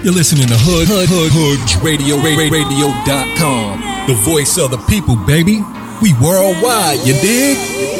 You're listening to Hood Radio.com. The voice of the people, baby. We worldwide, you dig?